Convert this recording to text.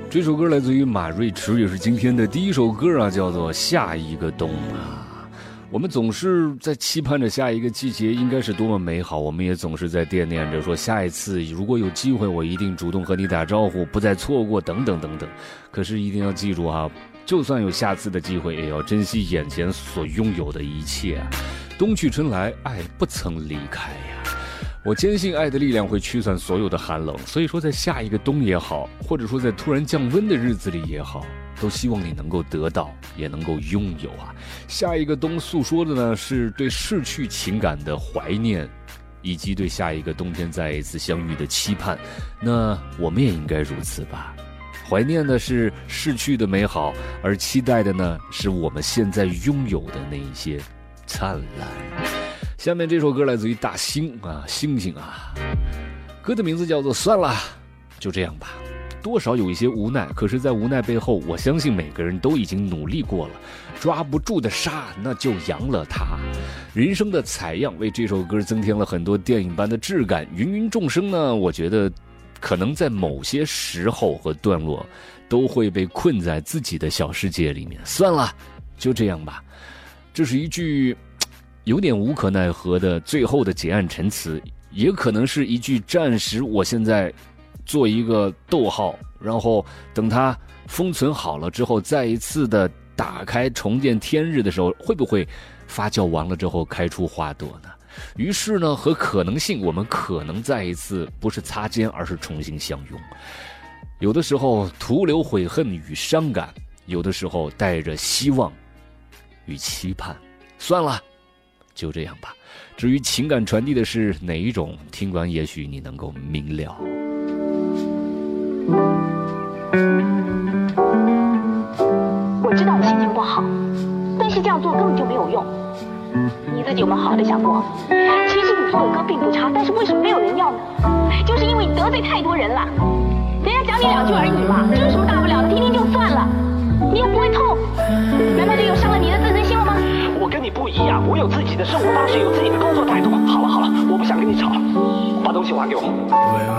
这首歌来自于马瑞驰，也是今天的第一首歌啊，叫做《下一个冬》啊。我们总是在期盼着下一个季节应该是多么美好，我们也总是在惦念着说下一次如果有机会我一定主动和你打招呼，不再错过等等等等。可是一定要记住啊，就算有下次的机会，也要珍惜眼前所拥有的一切啊。冬去春来，爱不曾离开呀。我坚信爱的力量会驱散所有的寒冷，所以说在下一个冬也好，或者说在突然降温的日子里也好，都希望你能够得到，也能够拥有啊。下一个冬诉说的呢，是对逝去情感的怀念，以及对下一个冬天再一次相遇的期盼。那我们也应该如此吧。怀念的是逝去的美好，而期待的呢，是我们现在拥有的那一些灿烂。下面这首歌来自于大星啊，星星啊，歌的名字叫做算了，就这样吧。多少有一些无奈，可是在无奈背后，我相信每个人都已经努力过了。抓不住的沙，那就扬了它。人生的采样为这首歌增添了很多电影般的质感。芸芸众生呢，我觉得可能在某些时候和段落都会被困在自己的小世界里面。算了，就这样吧。这是一句有点无可奈何的最后的结案陈词，也可能是一句暂时我现在做一个逗号，然后等它封存好了之后，再一次的打开重见天日的时候，会不会发酵完了之后开出花朵呢？于是呢，和可能性，我们可能再一次不是擦肩，而是重新相拥。有的时候徒留悔恨与伤感，有的时候带着希望与期盼。算了，就这样吧。至于情感传递的是哪一种，听完也许你能够明了。 我知道你心情不好，但是这样做根本就没有用。你自己有没有好好的想过？其实你做的歌并不差，但是为什么没有人要呢？就是因为你得罪太多人了。人家讲你2句而已嘛，这有什么大不了的？听听就算了，你又不会痛，难道这又伤了你的自尊心了吗？ 我跟你不一样，我有自己的生活方式，有自己的工作态度。好了好了，我不想跟你吵了，把东西还给我。